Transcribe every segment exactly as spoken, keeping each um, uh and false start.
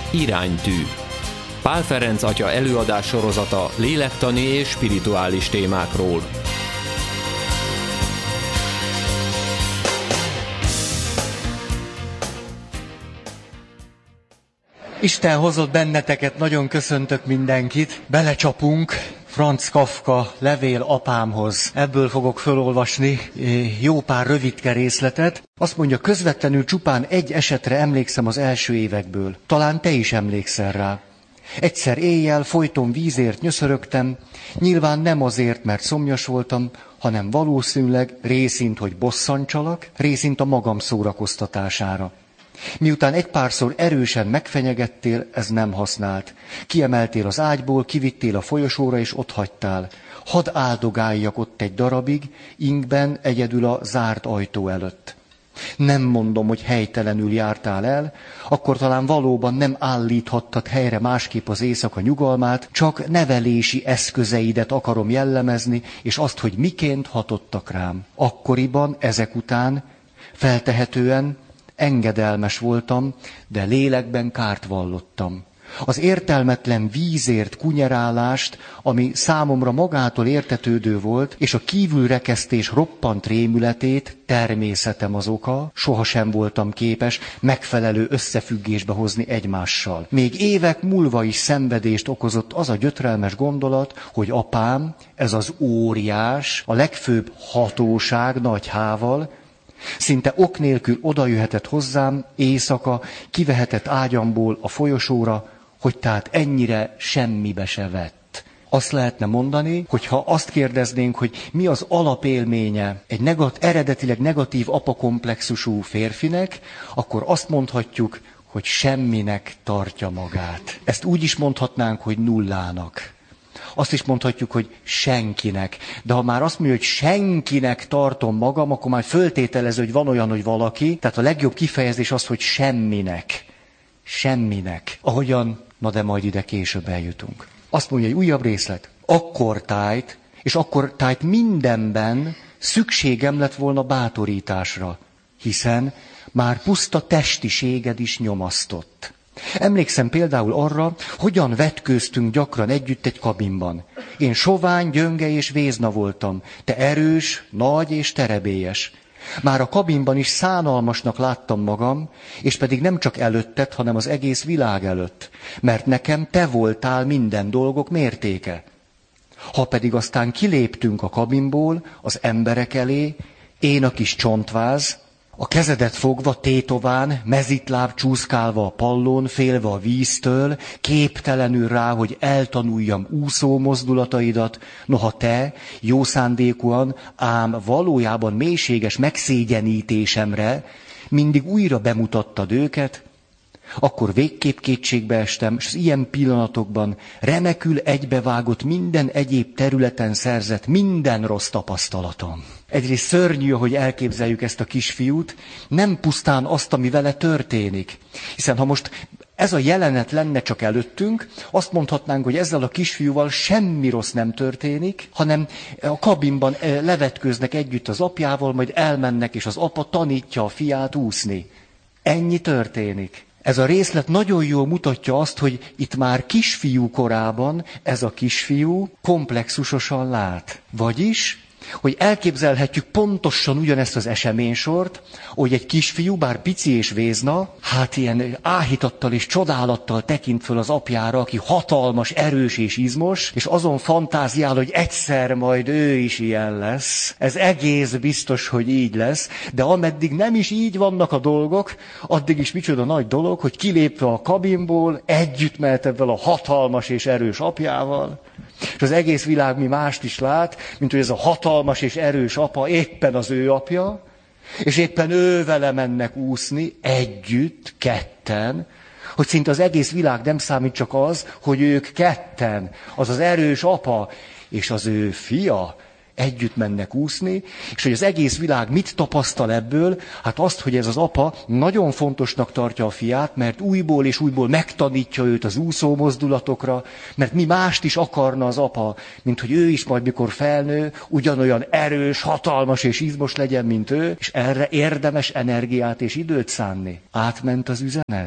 Iránytű. Pál Ferenc atya előadás sorozata lélektani és spirituális témákról. Isten hozott benneteket, nagyon köszöntök mindenkit. Belecsapunk Franz Kafka Levél apámhoz. Ebből fogok felolvasni jó pár rövidke részletet. Azt mondja, közvetlenül csupán egy esetre emlékszem az első évekből. Talán te is emlékszel rá. Egyszer éjjel folyton vízért nyöszörögtem, nyilván nem azért, mert szomjas voltam, hanem valószínűleg részint, hogy bosszantsalak, részint a magam szórakoztatására. Miután egy párszor erősen megfenyegettél, ez nem használt. Kiemeltél az ágyból, kivittél a folyosóra és ott hagytál. Hadd áldogáljak ott egy darabig, ingben egyedül a zárt ajtó előtt. Nem mondom, hogy helytelenül jártál el, akkor talán valóban nem állíthattad helyre másképp az éjszaka nyugalmát, csak nevelési eszközeidet akarom jellemezni, és azt, hogy miként hatottak rám. Akkoriban, ezek után, feltehetően, engedelmes voltam, de lélekben kárt vallottam. Az értelmetlen vízért kunyerálást, ami számomra magától értetődő volt, és a kívülrekesztés roppant rémületét, természetem az oka, sohasem voltam képes megfelelő összefüggésbe hozni egymással. Még évek múlva is szenvedést okozott az a gyötrelmes gondolat, hogy apám, ez az óriás, a legfőbb hatóság nagy hával, szinte ok nélkül odajöhetett hozzám, éjszaka, kivehetett ágyamból a folyosóra, hogy tehát ennyire semmibe se vett. Azt lehetne mondani, hogyha azt kérdeznénk, hogy mi az alapélménye egy negat, eredetileg negatív apakomplexusú férfinek, akkor azt mondhatjuk, hogy semminek tartja magát. Ezt úgy is mondhatnánk, hogy nullának. Azt is mondhatjuk, hogy senkinek. De ha már azt mondja, hogy senkinek tartom magam, akkor már föltételező, hogy van olyan, hogy valaki. Tehát a legjobb kifejezés az, hogy semminek. Semminek. Ahogyan, na de majd ide később eljutunk. Azt mondja, hogy újabb részlet. Akkor tájt, és akkor tájt mindenben szükségem lett volna bátorításra, hiszen már puszta testiséged is nyomasztott. Emlékszem például arra, hogyan vetkőztünk gyakran együtt egy kabinban. Én sovány, gyönge és vézna voltam, te erős, nagy és terebélyes. Már a kabinban is szánalmasnak láttam magam, és pedig nem csak előtted, hanem az egész világ előtt, mert nekem te voltál minden dolgok mértéke. Ha pedig aztán kiléptünk a kabinból, az emberek elé, én a kis csontváz, a kezedet fogva, tétován, mezitláb csúszkálva a pallón, félve a víztől, képtelenül rá, hogy eltanuljam úszó mozdulataidat, noha te, jó szándékúan, ám valójában mélységes megszégyenítésemre mindig újra bemutattad őket, akkor végképp kétségbe estem, és az ilyen pillanatokban remekül egybevágott minden egyéb területen szerzett minden rossz tapasztalatom. Egyrészt szörnyű, hogy elképzeljük ezt a kisfiút, nem pusztán azt, ami vele történik. Hiszen ha most ez a jelenet lenne csak előttünk, azt mondhatnánk, hogy ezzel a kisfiúval semmi rossz nem történik, hanem a kabinban levetkőznek együtt az apjával, majd elmennek, és az apa tanítja a fiát úszni. Ennyi történik. Ez a részlet nagyon jól mutatja azt, hogy itt már kisfiú korában ez a kisfiú komplexusosan lát. Vagyis, hogy elképzelhetjük pontosan ugyanezt az eseménysort, hogy egy kisfiú, bár pici és vézna, hát ilyen áhítattal és csodálattal tekint föl az apjára, aki hatalmas, erős és izmos, és azon fantáziál, hogy egyszer majd ő is ilyen lesz. Ez egész biztos, hogy így lesz, de ameddig nem is így vannak a dolgok, addig is micsoda nagy dolog, hogy kilépve a kabinból, együtt mehet ebben a hatalmas és erős apjával, és az egész világ mi mást is lát, mint hogy ez a hatalmas és erős apa éppen az ő apja, és éppen ő vele mennek úszni, együtt, ketten, hogy szinte az egész világ nem számít, csak az, hogy ők ketten, az az erős apa és az ő fia együtt mennek úszni, és hogy az egész világ mit tapasztal ebből? Hát azt, hogy ez az apa nagyon fontosnak tartja a fiát, mert újból és újból megtanítja őt az úszó mozdulatokra, mert mi mást is akarna az apa, mint hogy ő is majd mikor felnő, ugyanolyan erős, hatalmas és izmos legyen, mint ő, és erre érdemes energiát és időt szánni. Átment az üzenet?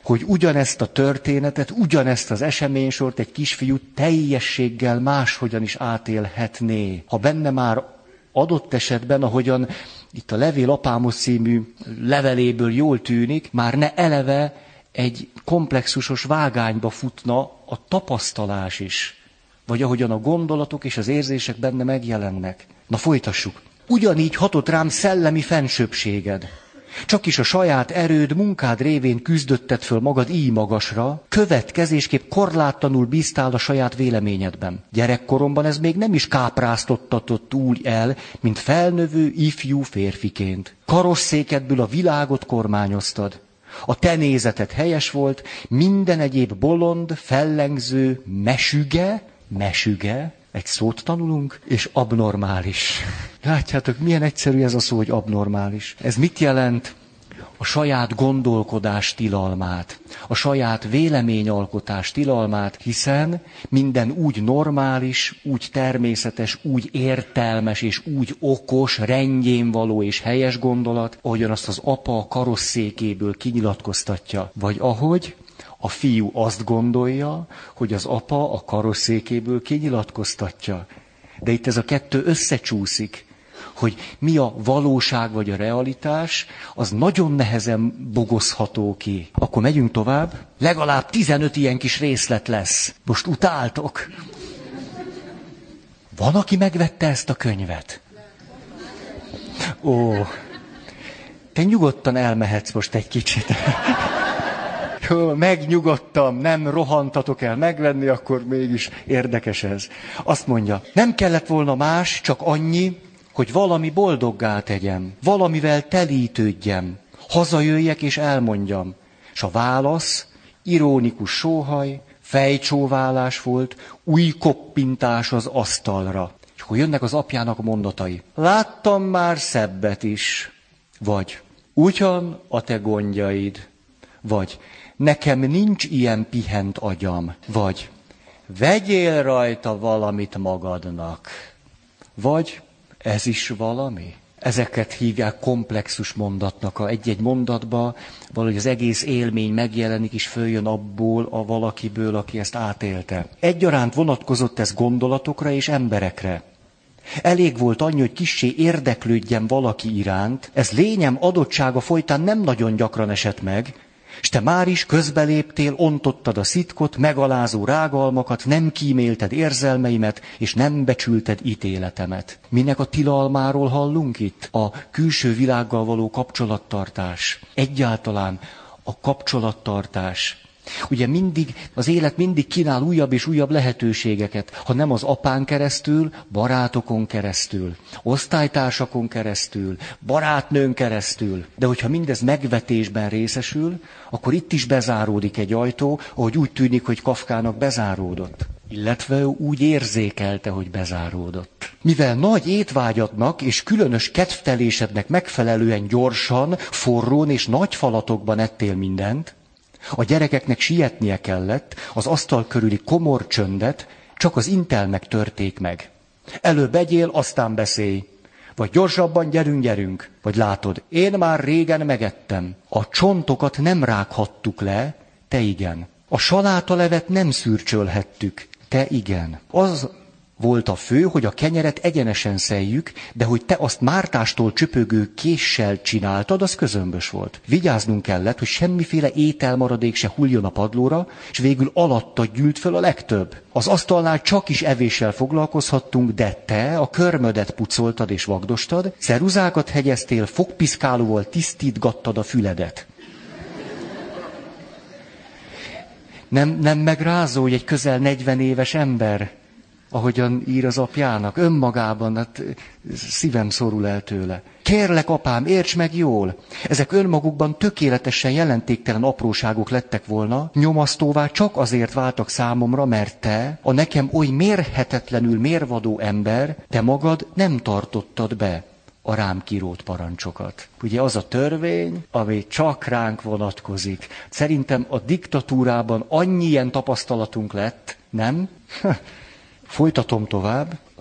hogy ugyanezt a történetet, ugyanezt az eseménysort egy kisfiú teljességgel máshogyan is átélhetné. Ha benne már adott esetben, ahogyan itt a Levél apámhoz című leveléből jól tűnik, már ne eleve egy komplexusos vágányba futna a tapasztalás is. Vagy ahogyan a gondolatok és az érzések benne megjelennek. Na folytassuk. Ugyanígy hatott rám szellemi fensőbbséged. Csak is a saját erőd, munkád révén küzdötted föl magad így magasra, következésképp korlátlanul bíztál a saját véleményedben. Gyerekkoromban ez még nem is kápráztottatott úgy el, mint felnövő ifjú férfiként. Karosszékedből a világot kormányoztad. A te nézeted helyes volt, minden egyéb bolond, fellengző, mesüge, mesüge, egy szót tanulunk, és abnormális. Látjátok, milyen egyszerű ez a szó, hogy abnormális. Ez mit jelent? A saját gondolkodás tilalmát, a saját véleményalkotás tilalmát, hiszen minden úgy normális, úgy természetes, úgy értelmes és úgy okos, rendjén való és helyes gondolat, ahogyan azt az apa a karosszékéből kinyilatkoztatja, vagy ahogy a fiú azt gondolja, hogy az apa a karosszékéből kinyilatkoztatja. De itt ez a kettő összecsúszik, hogy mi a valóság vagy a realitás, az nagyon nehezen bogozható ki. Akkor megyünk tovább. Legalább tizenöt ilyen kis részlet lesz. Most utáltok. Van, aki megvette ezt a könyvet? Ó, te nyugodtan elmehetsz most egy kicsit. Megnyugodtam, nem rohantatok el megvenni, akkor mégis érdekes ez. Azt mondja, nem kellett volna más, csak annyi, hogy valami boldoggá tegyem, valamivel telítődjem, hazajöjjek és elmondjam. S a válasz ironikus sóhaj, fejcsóválás volt, új koppintás az asztalra. És akkor jönnek az apjának a mondatai. Láttam már szebbet is. Vagy ugyan a te gondjaid. Vagy nekem nincs ilyen pihent agyam. Vagy vegyél rajta valamit magadnak. Vagy ez is valami? Ezeket hívják komplexus mondatnak. A egy-egy mondatba valahogy az egész élmény megjelenik, és följön abból a valakiből, aki ezt átélte. Egyaránt vonatkozott ez gondolatokra és emberekre. Elég volt annyi, hogy kissé érdeklődjen valaki iránt, ez lényem adottsága folytán nem nagyon gyakran esett meg, s te már is közbeléptél, ontottad a szitkot, megalázó rágalmakat, nem kímélted érzelmeimet, és nem becsülted ítéletemet. Minek a tilalmáról hallunk itt? A külső világgal való kapcsolattartás. Egyáltalán a kapcsolattartás. Ugye mindig, az élet mindig kínál újabb és újabb lehetőségeket, ha nem az apán keresztül, barátokon keresztül, osztálytársakon keresztül, barátnőn keresztül. De hogyha mindez megvetésben részesül, akkor itt is bezáródik egy ajtó, ahogy úgy tűnik, hogy Kafkának bezáródott. Illetve ő úgy érzékelte, hogy bezáródott. Mivel nagy étvágyadnak és különös kedvtelésednek megfelelően gyorsan, forrón és nagy falatokban ettél mindent, a gyerekeknek sietnie kellett, az asztal körüli komor csöndet csak az intelmek törték meg. Előbb egyél, aztán beszélj. Vagy gyorsabban gyerünk, gyerünk. Vagy látod, én már régen megettem. A csontokat nem rághattuk le, te igen. A salátalevet nem szürcsölhettük, te igen. Az volt a fő, hogy a kenyeret egyenesen szeljük, de hogy te azt mártástól csöpögő késsel csináltad, az közömbös volt. Vigyáznunk kellett, hogy semmiféle ételmaradék se hulljon a padlóra, és végül alattad gyűlt föl a legtöbb. Az asztalnál csak is evéssel foglalkozhattunk, de te a körmödet pucoltad és vagdostad, ceruzákat hegyeztél, fogpiszkálóval tisztítgattad a füledet. Nem, nem megrázó, hogy egy közel negyven éves ember, ahogyan ír az apjának, önmagában, hát szívem szorul el tőle. Kérlek, apám, érts meg jól! Ezek önmagukban tökéletesen jelentéktelen apróságok lettek volna, nyomasztóvá csak azért váltak számomra, mert te, a nekem oly mérhetetlenül mérvadó ember, te magad nem tartottad be a rám kirót parancsokat. Ugye az a törvény, ami csak ránk vonatkozik. Szerintem a diktatúrában annyi ilyen tapasztalatunk lett, nem? Folytatom tovább.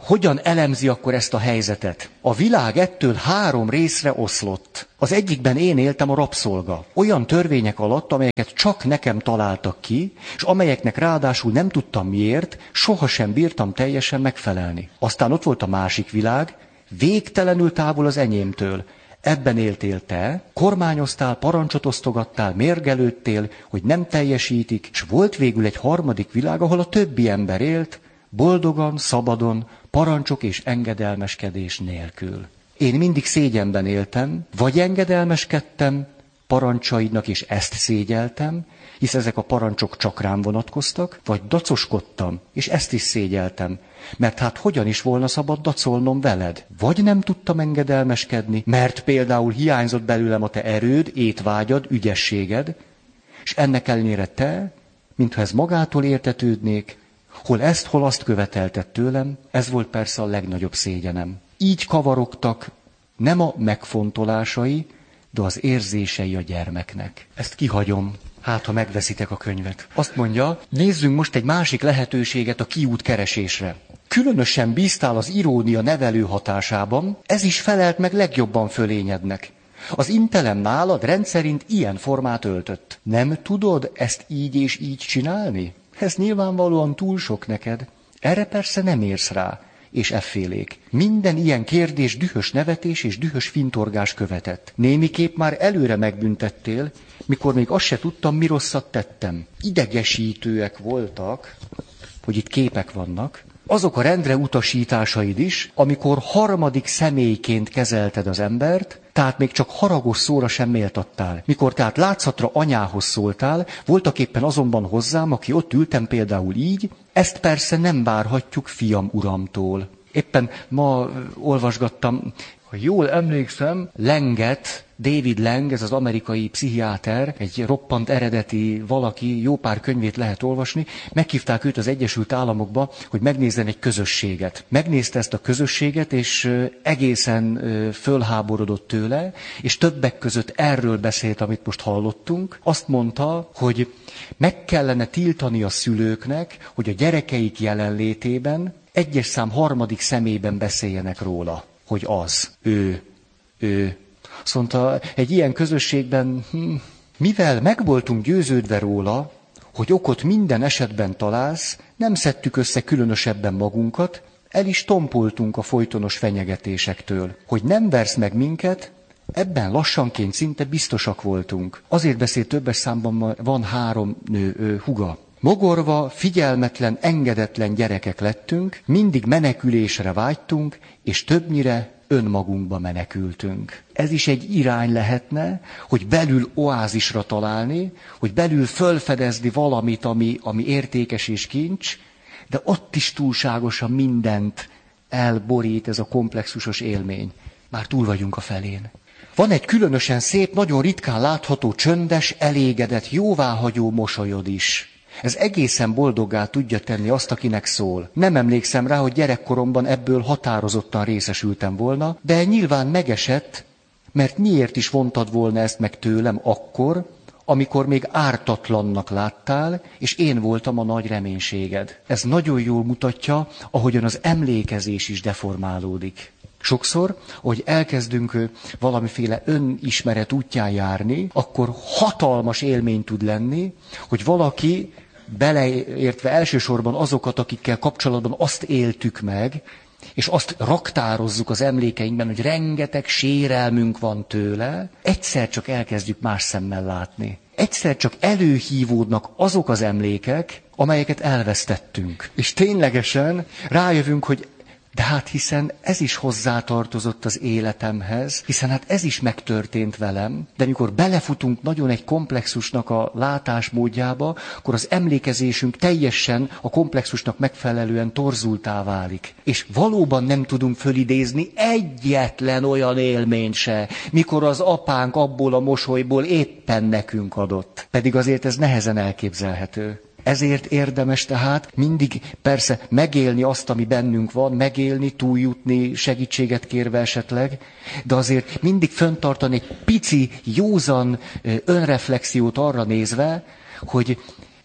hogyan elemzi akkor ezt a helyzetet? A világ ettől három részre oszlott. Az egyikben én éltem, a rabszolga. Olyan törvények alatt, amelyeket csak nekem találtak ki, és amelyeknek ráadásul nem tudtam miért, sohasem bírtam teljesen megfelelni. Aztán ott volt a másik világ, végtelenül távol az enyémtől. Ebben éltél te, kormányoztál, parancsot osztogattál, mérgelődtél, hogy nem teljesítik, és volt végül egy harmadik világ, ahol a többi ember élt, boldogan, szabadon, parancsok és engedelmeskedés nélkül. Én mindig szégyenben éltem, vagy engedelmeskedtem parancsaidnak, és ezt szégyeltem, hisz ezek a parancsok csak rám vonatkoztak, vagy dacoskodtam, és ezt is szégyeltem. Mert hát hogyan is volna szabad dacolnom veled? Vagy nem tudtam engedelmeskedni, mert például hiányzott belőlem a te erőd, étvágyad, ügyességed, és ennek ellenére te, mintha ez magától értetődnék, hol ezt, hol azt követeltett tőlem, ez volt persze a legnagyobb szégyenem. Így kavarogtak nem a megfontolásai, de az érzései a gyermeknek. Ezt kihagyom, hát ha megveszitek a könyvet. Azt mondja, nézzünk most egy másik lehetőséget a kiút keresésre. Különösen bíztál az irónia nevelő hatásában, ez is felelt meg legjobban fölényednek. Az intelem nálad rendszerint ilyen formát öltött. Nem tudod ezt így és így csinálni? Ez nyilvánvalóan túl sok neked. Erre persze nem érsz rá, és effélék. Minden ilyen kérdés dühös nevetés és dühös fintorgás követett. Némiképp már előre megbüntettél, mikor még azt se tudtam, mi rosszat tettem. Idegesítőek voltak, hogy itt képek vannak, azok a rendre utasításaid is, amikor harmadik személyként kezelted az embert, tehát még csak haragos szóra sem méltattál. Mikor tehát látszatra anyához szóltál, voltak éppen azonban hozzám, aki ott ültem például így, ezt persze nem várhatjuk fiam uramtól. Éppen ma olvasgattam, ha jól emlékszem, Langet, David Lang, ez az amerikai pszichiáter, egy roppant eredeti valaki, jó pár könyvét lehet olvasni, meghívták őt az Egyesült Államokba, hogy megnézzen egy közösséget. Megnézte ezt a közösséget, és egészen fölháborodott tőle, és többek között erről beszélt, amit most hallottunk. Azt mondta, hogy meg kellene tiltani a szülőknek, hogy a gyerekeik jelenlétében egyes szám harmadik személyben beszéljenek róla, hogy az, ő, ő. Azt mondta, egy ilyen közösségben, hm, mivel meg voltunk győződve róla, hogy okot minden esetben találsz, nem szedtük össze különösebben magunkat, el is tompoltunk a folytonos fenyegetésektől. Hogy nem versz meg minket, ebben lassanként szinte biztosak voltunk. Azért beszél többes számban, van három nő, ő, huga. Mogorva, figyelmetlen, engedetlen gyerekek lettünk, mindig menekülésre vágytunk, és többnyire önmagunkba menekültünk. Ez is egy irány lehetne, hogy belül oázisra találni, hogy belül fölfedezni valamit, ami, ami értékes és kincs, de ott is túlságosan mindent elborít ez a komplexusos élmény. Már túl vagyunk a felén. Van egy különösen szép, nagyon ritkán látható, csöndes, elégedett, jóváhagyó mosolyod is. Ez egészen boldoggá tudja tenni azt, akinek szól. Nem emlékszem rá, hogy gyerekkoromban ebből határozottan részesültem volna, de nyilván megesett, mert miért is vontad volna ezt meg tőlem akkor, amikor még ártatlannak láttál, és én voltam a nagy reménységed. Ez nagyon jól mutatja, ahogyan az emlékezés is deformálódik. Sokszor, hogy elkezdünk valamiféle önismeret útján járni, akkor hatalmas élmény tud lenni, hogy valaki, beleértve elsősorban azokat, akikkel kapcsolatban azt éltük meg, és azt raktározzuk az emlékeinkben, hogy rengeteg sérelmünk van tőle, egyszer csak elkezdjük más szemmel látni. Egyszer csak előhívódnak azok az emlékek, amelyeket elvesztettünk. És ténylegesen rájövünk, hogy de hát hiszen ez is hozzátartozott az életemhez, hiszen hát ez is megtörtént velem, de mikor belefutunk nagyon egy komplexusnak a látásmódjába, akkor az emlékezésünk teljesen a komplexusnak megfelelően torzultá válik. És valóban nem tudunk fölidézni egyetlen olyan élményt se, mikor az apánk abból a mosolyból éppen nekünk adott. Pedig azért ez nehezen elképzelhető. Ezért érdemes tehát mindig persze megélni azt, ami bennünk van, megélni, túljutni, segítséget kérve esetleg, de azért mindig fenntartani egy pici, józan önreflexiót arra nézve, hogy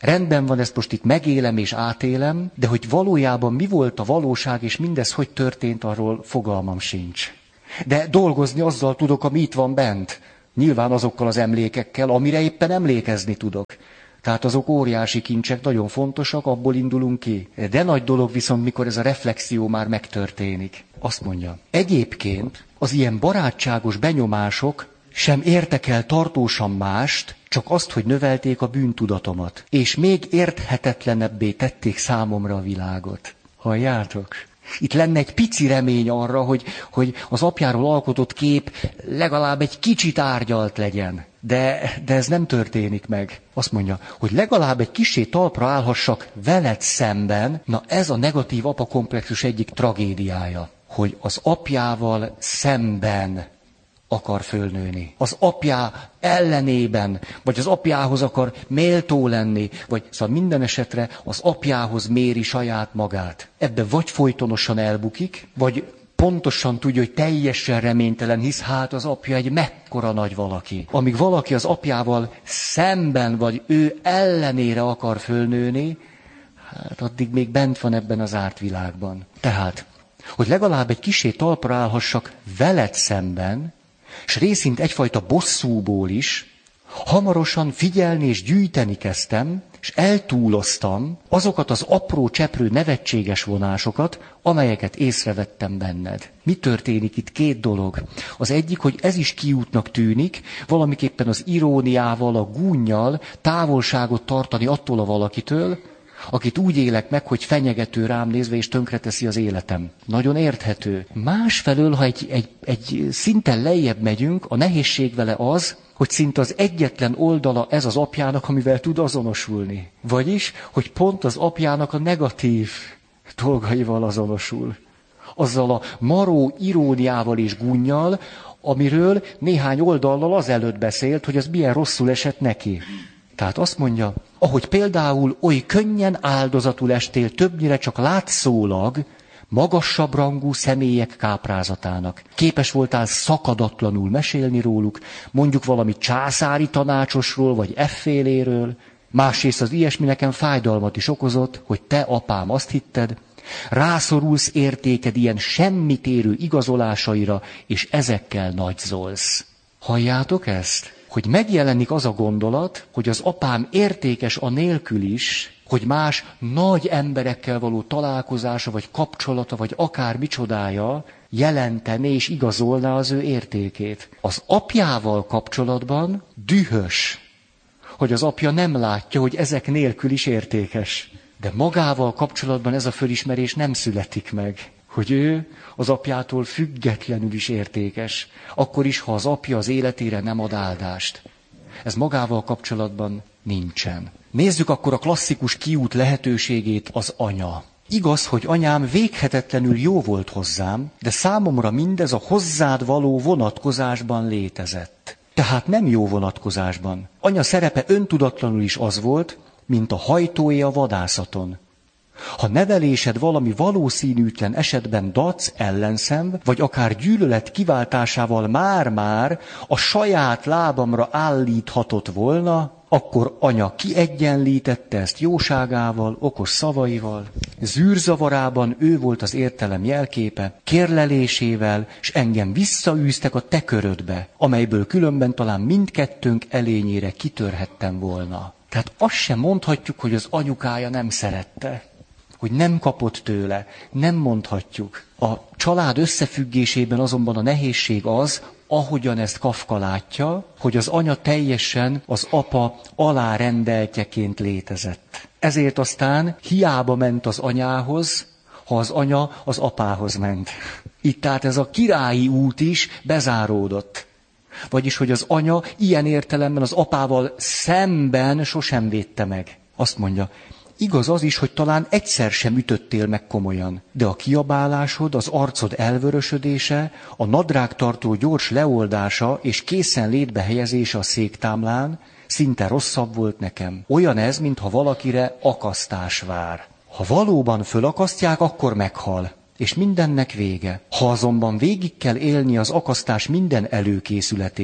Rendben van, ezt most itt megélem és átélem, de hogy valójában mi volt a valóság, és mindez hogy történt, arról fogalmam sincs. De dolgozni azzal tudok, ami itt van bent. Nyilván azokkal az emlékekkel, amire éppen emlékezni tudok. Tehát azok óriási kincsek, nagyon fontosak, abból indulunk ki. De nagy dolog viszont, mikor ez a reflexió már megtörténik. Azt mondja, egyébként az ilyen barátságos benyomások sem értek el tartósan mást, csak azt, hogy növelték a bűntudatomat. És még érthetetlenebbé tették számomra a világot. Halljátok? Itt lenne egy pici remény arra, hogy, hogy az apjáról alkotott kép legalább egy kicsit árgyalt legyen. De, de ez nem történik meg. Azt mondja, hogy legalább egy kissé talpra állhassak veled szemben. Na ez a negatív apakomplexus egyik tragédiája. Hogy az apjával szemben akar fölnőni. Az apjá ellenében, vagy az apjához akar méltó lenni, vagy szóval minden esetre az apjához méri saját magát. Ebbe vagy folytonosan elbukik, vagy pontosan tudja, hogy teljesen reménytelen, hisz hát az apja egy mekkora nagy valaki. Amíg valaki az apjával szemben, vagy ő ellenére akar fölnőni, hát addig még bent van ebben az árt világban. Tehát, hogy legalább egy kissé talpra állhassak veled szemben, s részint egyfajta bosszúból is, hamarosan figyelni és gyűjteni kezdtem, és eltúloztam azokat az apró cseprő nevetséges vonásokat, amelyeket észrevettem benned. Mi történik itt? Két dolog. Az egyik, hogy ez is kiútnak tűnik, valamiképpen az iróniával, a gúnnyal távolságot tartani attól a valakitől, akit úgy élek meg, hogy fenyegető rám nézve és tönkreteszi az életem. Nagyon érthető. Másfelől, ha egy, egy, egy szinten lejjebb megyünk, a nehézség vele az, hogy szinte az egyetlen oldala ez az apjának, amivel tud azonosulni. Vagyis, hogy pont az apjának a negatív dolgaival azonosul. Azzal a maró iróniával és gúnnyal, amiről néhány oldallal azelőtt beszélt, hogy az milyen rosszul esett neki. Tehát azt mondja, ahogy például oly könnyen áldozatul estél többnyire csak látszólag magasabb rangú személyek káprázatának. Képes voltál szakadatlanul mesélni róluk, mondjuk valami császári tanácsosról vagy efféléről. Másrészt az ilyesmi nekem fájdalmat is okozott, hogy te, apám, azt hitted, rászorulsz értéked ilyen semmit érő igazolásaira, és ezekkel nagyzolsz. Halljátok ezt? Hogy megjelenik az a gondolat, hogy az apám értékes anélkül is, hogy más nagy emberekkel való találkozása, vagy kapcsolata, vagy akár micsodája jelentené és igazolná az ő értékét. Az apjával kapcsolatban dühös, hogy az apja nem látja, hogy ezek nélkül is értékes. De magával kapcsolatban ez a fölismerés nem születik meg, hogy ő az apjától függetlenül is értékes, akkor is, ha az apja az életére nem ad áldást. Ez magával kapcsolatban nincsen. Nézzük akkor a klasszikus kiút lehetőségét, az anya. Igaz, hogy anyám véghetetlenül jó volt hozzám, de számomra mindez a hozzád való vonatkozásban létezett. Tehát nem jó vonatkozásban. Anya szerepe öntudatlanul is az volt, mint a hajtóé a vadászaton. Ha nevelésed valami valószínűtlen esetben dac, ellenszenv, vagy akár gyűlölet kiváltásával már-már a saját lábamra állíthatott volna, akkor anya kiegyenlítette ezt jóságával, okos szavaival, zűrzavarában ő volt az értelem jelképe, kérlelésével, s engem visszaűztek a te körödbe, amelyből különben talán mindkettőnk elényére kitörhettem volna. Tehát azt sem mondhatjuk, hogy az anyukája nem szerette, hogy nem kapott tőle, nem mondhatjuk. A család összefüggésében azonban a nehézség az, ahogyan ezt Kafka látja, hogy az anya teljesen az apa alárendeltjeként létezett. Ezért aztán hiába ment az anyához, ha az anya az apához ment. Itt tehát ez a királyi út is bezáródott. Vagyis, hogy az anya ilyen értelemben az apával szemben sosem védte meg. Azt mondja, igaz az is, hogy talán egyszer sem ütöttél meg komolyan, de a kiabálásod, az arcod elvörösödése, a nadrágtartó gyors leoldása és készenlétbe helyezése a széktámlán szinte rosszabb volt nekem. Olyan ez, mintha valakire akasztás vár. Ha valóban fölakasztják, akkor meghal, és mindennek vége. Ha azonban végig kell élni az akasztás minden előkészületét,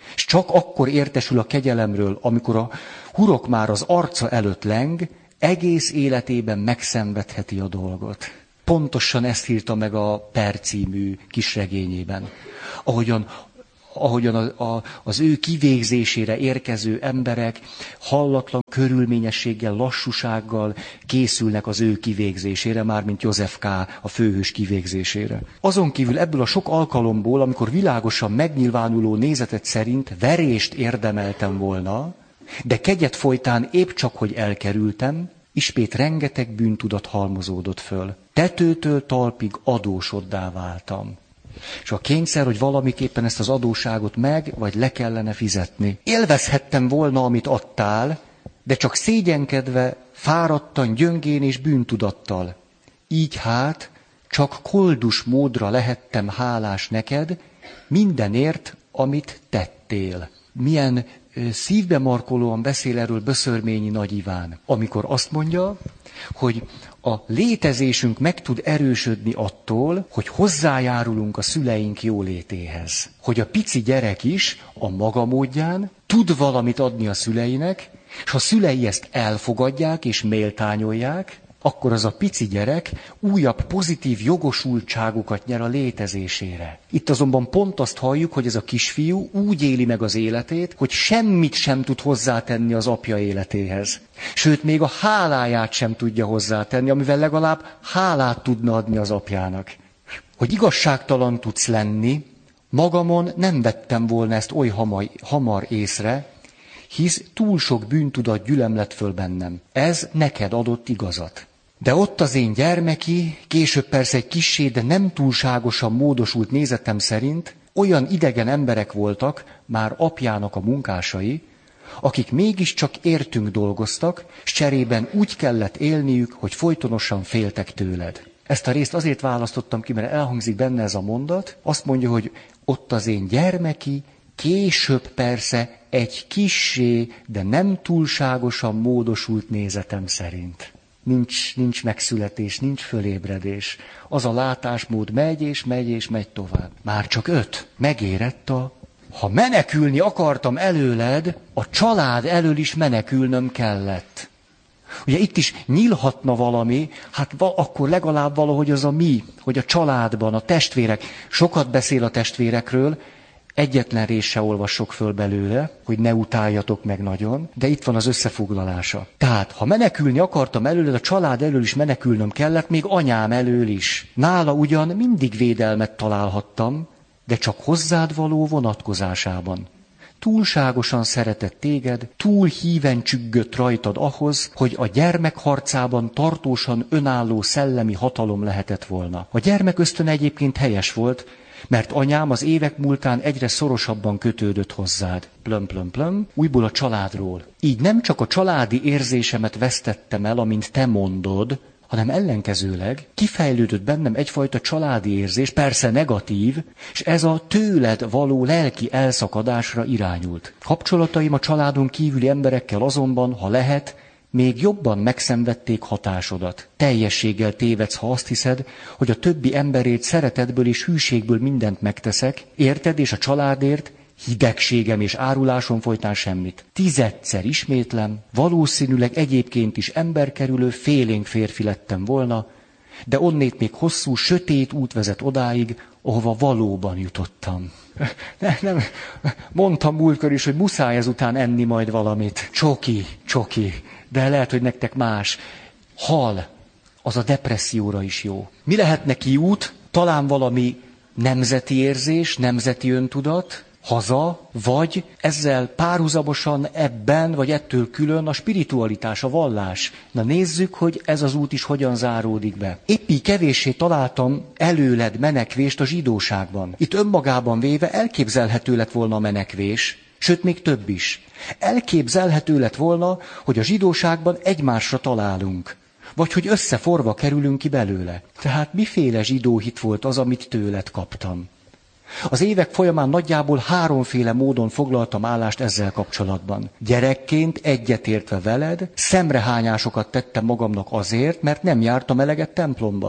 És csak akkor értesül a kegyelemről, amikor a hurok már az arca előtt leng, egész életében megszenvedheti a dolgot. Pontosan ezt írta meg a Per című kisregényében. Ahogyan, ahogyan a, a, az ő kivégzésére érkező emberek hallatlan körülményességgel, lassúsággal készülnek az ő kivégzésére, mármint József K. a főhős kivégzésére. Azon kívül ebből a sok alkalomból, amikor világosan megnyilvánuló nézetet szerint verést érdemeltem volna, de kegyet folytán épp csak, hogy elkerültem, ismét rengeteg bűntudat halmozódott föl. Tetőtől talpig adósoddá váltam. És a kényszer, hogy valamiképpen ezt az adóságot meg, vagy le kellene fizetni. Élvezhettem volna, amit adtál, de csak szégyenkedve, fáradtan, gyöngén és bűntudattal. Így hát csak koldus módra lehettem hálás neked mindenért, amit tettél. Milyen szívbe markolóan beszél erről Böszörményi Nagy Iván, amikor azt mondja, hogy a létezésünk meg tud erősödni attól, hogy hozzájárulunk a szüleink jólétéhez. Hogy a pici gyerek is a maga módján tud valamit adni a szüleinek, és ha a szülei ezt elfogadják és méltányolják, akkor az a pici gyerek újabb pozitív jogosultságokat nyer a létezésére. Itt azonban pont azt halljuk, hogy ez a kisfiú úgy éli meg az életét, hogy semmit sem tud hozzátenni az apja életéhez. Sőt, még a háláját sem tudja hozzátenni, amivel legalább hálát tudna adni az apjának. Hogy igazságtalan tudsz lenni, magamon nem vettem volna ezt oly hamar, hamar észre, hisz túl sok bűntudat gyülemlett föl bennem. Ez neked adott igazat. De ott az én gyermeki, később persze egy kissé, de nem túlságosan módosult nézetem szerint olyan idegen emberek voltak, már apjának a munkásai, akik mégiscsak értünk dolgoztak, s cserében úgy kellett élniük, hogy folytonosan féltek tőled. Ezt a részt azért választottam ki, mert elhangzik benne ez a mondat. Azt mondja, hogy ott az én gyermeki, később persze egy kissé, de nem túlságosan módosult nézetem szerint. Nincs, nincs megszületés, nincs fölébredés. Az a látásmód megy és megy és megy tovább. Már csak öt. Megérett a... Ha menekülni akartam előled, a család elől is menekülnöm kellett. Ugye itt is nyílhatna valami, hát va, akkor legalább valahogy az a mi, hogy a családban, a testvérek. Sokat beszél a testvérekről, egyetlen részt se olvassok föl belőle, hogy ne utáljatok meg nagyon, de itt van az összefoglalása. Tehát, ha menekülni akartam előled, a család elől is menekülnöm kellett, még anyám elől is. Nála ugyan mindig védelmet találhattam, de csak hozzád való vonatkozásában. Túlságosan szeretett téged, túl híven csüggött rajtad ahhoz, hogy a gyermek harcában tartósan önálló szellemi hatalom lehetett volna. A gyermek ösztön egyébként helyes volt, mert anyám az évek múltán egyre szorosabban kötődött hozzád. Plöm, plöm, plöm, újból a családról. Így nem csak a családi érzésemet vesztettem el, amint te mondod, hanem ellenkezőleg kifejlődött bennem egyfajta családi érzés, persze negatív, és ez a tőled való lelki elszakadásra irányult. Kapcsolataim a családon kívüli emberekkel azonban, ha lehet, még jobban megszenvedték hatásodat. Teljességgel tévedsz, ha azt hiszed, hogy a többi emberért szeretetből és hűségből mindent megteszek, érted és a családért, hidegségem és árulásom folytán semmit. Tizedszer ismétlem, valószínűleg egyébként is emberkerülő félénk férfi lettem volna, de onnét még hosszú, sötét út vezet odáig, ahova valóban jutottam. Nem, nem. Mondtam múltkor is, hogy muszáj ezután enni majd valamit. Csoki, csoki. De lehet, hogy nektek más. Hal, az a depresszióra is jó. Mi lehet neki út? Talán valami nemzeti érzés, nemzeti öntudat, haza, vagy ezzel párhuzamosan ebben, vagy ettől külön a spiritualitás, a vallás. Na nézzük, hogy ez az út is hogyan záródik be. Épp így kevéssé találtam előled menekvést a zsidóságban. Itt önmagában véve elképzelhető lett volna a menekvés, sőt még több is. Elképzelhető lett volna, hogy a zsidóságban egymásra találunk, vagy hogy összeforva kerülünk ki belőle. Tehát miféle zsidó hit volt az, amit tőled kaptam? Az évek folyamán nagyjából háromféle módon foglaltam állást ezzel kapcsolatban. Gyerekként egyetértve veled, szemrehányásokat tettem magamnak azért, mert nem jártam eleget templomba.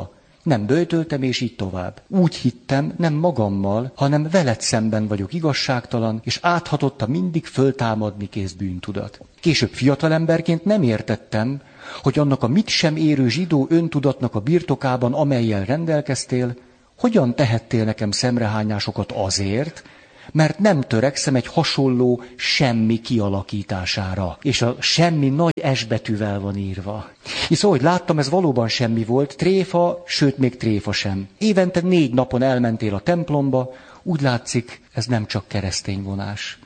Nem böjtöltem, és így tovább. Úgy hittem, nem magammal, hanem veled szemben vagyok igazságtalan, és áthatotta mindig föltámadni kész bűntudat. Később fiatalemberként nem értettem, hogy annak a mit sem érő zsidó öntudatnak a birtokában, amellyel rendelkeztél, hogyan tehettél nekem szemrehányásokat azért, mert nem törekszem egy hasonló semmi kialakítására. És a semmi nagy S betűvel van írva. És ahogy láttam, ez valóban semmi volt, tréfa, sőt még tréfa sem. Évente négy napon elmentél a templomba, úgy látszik, ez nem csak keresztény vonás.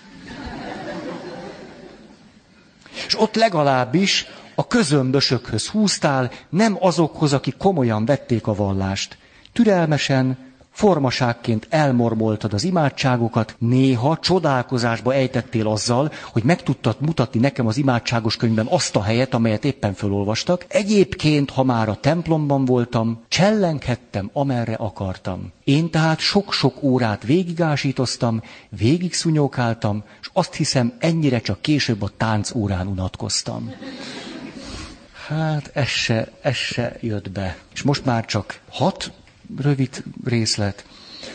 És ott legalábbis a közömbösökhöz húztál, nem azokhoz, akik komolyan vették a vallást. Türelmesen, formaságként elmormoltad az imádságokat, néha csodálkozásba ejtettél azzal, hogy meg tudtad mutatni nekem az imádságos könyvben azt a helyet, amelyet éppen felolvastak. Egyébként, ha már a templomban voltam, csellenghettem, amerre akartam. Én tehát sok-sok órát végigásítoztam, végigszúnyókáltam, és azt hiszem, ennyire csak később a tánc órán unatkoztam. Hát, ez se, ez se jött be. És most már csak hat rövid részlet.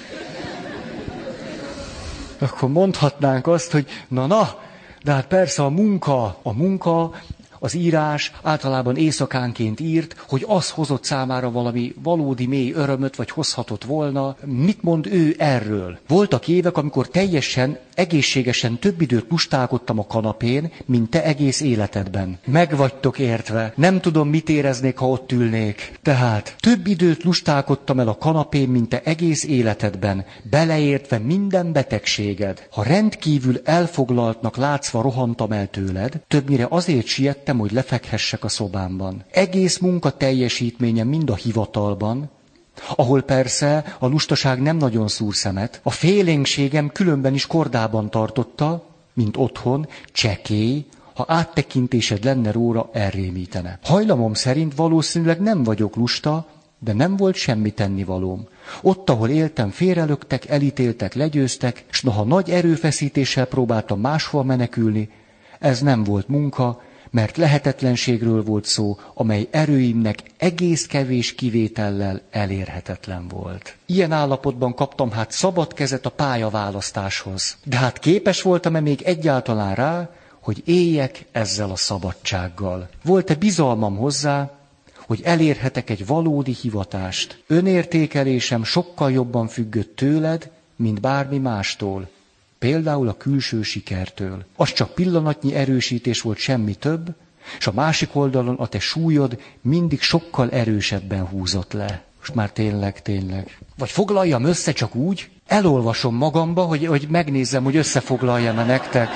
Akkor mondhatnánk azt, hogy na-na, de hát persze a munka, a munka, az írás általában éjszakánként írt, hogy az hozott számára valami valódi mély örömöt, vagy hozhatott volna. Mit mond ő erről? Voltak évek, amikor teljesen, egészségesen több időt lustálkodtam a kanapén, mint te egész életedben. Meg vagytok értve. Nem tudom, mit éreznék, ha ott ülnék. Tehát több időt lustálkodtam el a kanapén, mint te egész életedben, beleértve minden betegséged. Ha rendkívül elfoglaltnak látszva rohantam el tőled, többnyire azért siettem, hogy lefekhessek a szobámban. Egész munka teljesítményem mind a hivatalban, ahol persze a lustaság nem nagyon szúr szemet, a félénkségem különben is kordában tartotta, mint otthon, csekély, ha áttekintésed lenne róla, elrémítene. Hajlamom szerint valószínűleg nem vagyok lusta, de nem volt semmi tennivalóm. Ott, ahol éltem, félrelöktek, elítéltek, legyőztek, s noha nagy erőfeszítéssel próbáltam máshol menekülni, ez nem volt munka, mert lehetetlenségről volt szó, amely erőimnek egész kevés kivétellel elérhetetlen volt. Ilyen állapotban kaptam hát szabad kezet a pályaválasztáshoz. De hát képes voltam-e még egyáltalán rá, hogy éljek ezzel a szabadsággal? Volt-e bizalmam hozzá, hogy elérhetek egy valódi hivatást? Önértékelésem sokkal jobban függött tőled, mint bármi mástól. Például a külső sikertől. Az csak pillanatnyi erősítés volt, semmi több, és a másik oldalon a te súlyod mindig sokkal erősebben húzott le. Most már tényleg, tényleg. Vagy foglaljam össze csak úgy, elolvasom magamba, hogy, hogy megnézzem, hogy összefoglaljam-e nektek.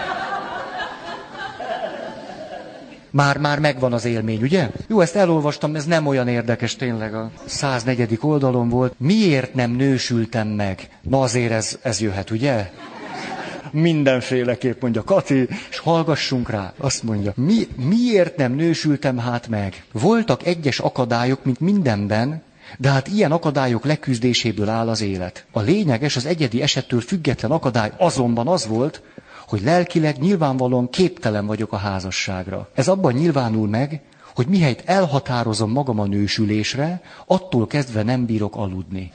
Már-már megvan az élmény, ugye? Jó, ezt elolvastam, ez nem olyan érdekes, tényleg a száznegyedik oldalon volt. Miért nem nősültem meg? Na azért ez, ez jöhet, ugye? Mindenféleképp, mondja Kati, és hallgassunk rá. Azt mondja, mi, miért nem nősültem hát meg? Voltak egyes akadályok, mint mindenben, de hát ilyen akadályok leküzdéséből áll az élet. A lényeges, az egyedi esettől független akadály azonban az volt, hogy lelkileg nyilvánvalóan képtelen vagyok a házasságra. Ez abban nyilvánul meg, hogy mihelyt elhatározom magam a nősülésre, attól kezdve nem bírok aludni.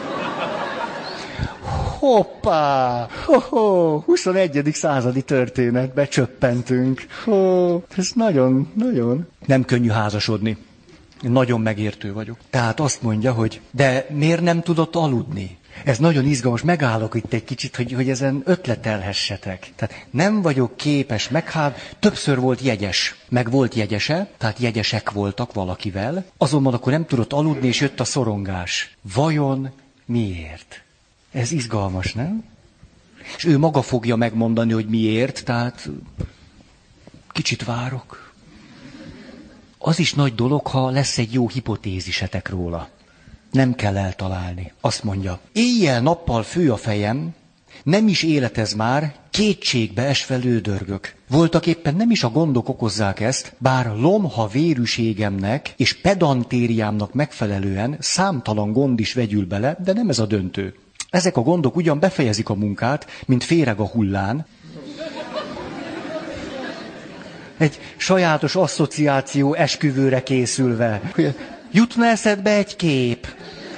Hoppá! Ho-ho! huszonegyedik századi történet, becsöppentünk. Ho, ez nagyon, nagyon. Nem könnyű házasodni. Nagyon megértő vagyok. Tehát azt mondja, hogy de miért nem tudott aludni? Ez nagyon izgalmas, megállok itt egy kicsit, hogy, hogy ezen ötletelhessetek. Tehát nem vagyok képes meghál, többször volt jegyes, meg volt jegyese, tehát jegyesek voltak valakivel, azonban akkor nem tudott aludni, és jött a szorongás. Vajon miért? Ez izgalmas, nem? És ő maga fogja megmondani, hogy miért, tehát kicsit várok. Az is nagy dolog, ha lesz egy jó hipotézisetek róla. Nem kell eltalálni. Azt mondja, éjjel-nappal fő a fejem, nem is életez már, kétségbe esve lődörgök. Voltak éppen nem is a gondok okozzák ezt, bár lomha vérűségemnek és pedantériámnak megfelelően számtalan gond is vegyül bele, de nem ez a döntő. Ezek a gondok ugyan befejezik a munkát, mint féreg a hullán, Egy sajátos asszociáció esküvőre készülve. Jutna eszedbe egy kép?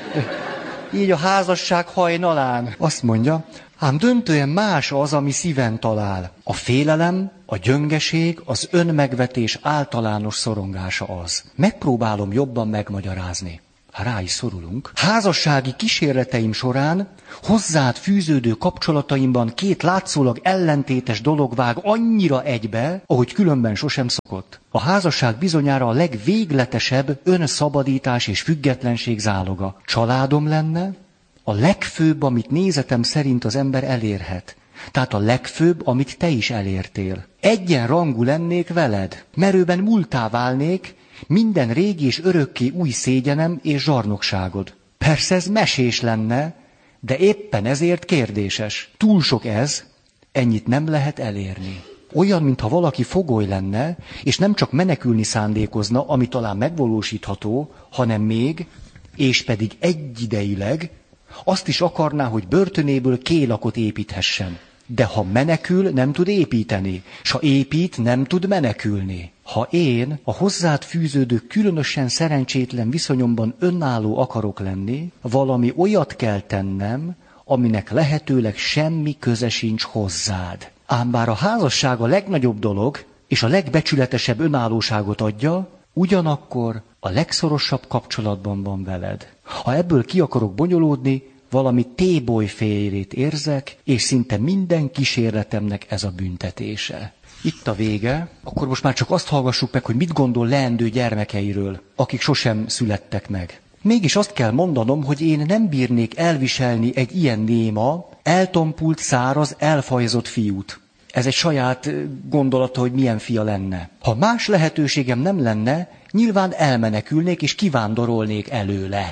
Így a házasság hajnalán. Azt mondja, ám döntően más az, ami szíven talál. A félelem, a gyöngeség, az önmegvetés általános szorongása az. Megpróbálom jobban megmagyarázni. Rá is szorulunk. Házassági kísérleteim során hozzád fűződő kapcsolataimban két látszólag ellentétes dolog vág annyira egybe, ahogy különben sosem szokott. A házasság bizonyára a legvégletesebb önszabadítás és függetlenség záloga. Családom lenne a legfőbb, amit nézetem szerint az ember elérhet. Tehát a legfőbb, amit te is elértél. Egyenrangú lennék veled, merőben múltá válnék, minden régi és örökké új szégyenem és zsarnokságod. Persze ez mesés lenne, de éppen ezért kérdéses. Túl sok ez, ennyit nem lehet elérni. Olyan, mintha valaki fogoly lenne, és nem csak menekülni szándékozna, ami talán megvalósítható, hanem még, és pedig egyidejileg, azt is akarná, hogy börtönéből kélakot építhessen. De ha menekül, nem tud építeni, s ha épít, nem tud menekülni. Ha én a hozzád fűződő különösen szerencsétlen viszonyomban önálló akarok lenni, valami olyat kell tennem, aminek lehetőleg semmi köze sincs hozzád. Ám bár a házasság a legnagyobb dolog, és a legbecsületesebb önállóságot adja, ugyanakkor a legszorosabb kapcsolatban van veled. Ha ebből ki akarok bonyolódni, valami tébolyfélét érzek, és szinte minden kísérletemnek ez a büntetése. Itt a vége, akkor most már csak azt hallgassuk meg, hogy mit gondol leendő gyermekeiről, akik sosem születtek meg. Mégis azt kell mondanom, hogy én nem bírnék elviselni egy ilyen néma, eltompult, száraz, elfajzott fiút. Ez egy saját gondolata, hogy milyen fia lenne. Ha más lehetőségem nem lenne, nyilván elmenekülnék és kivándorolnék előle.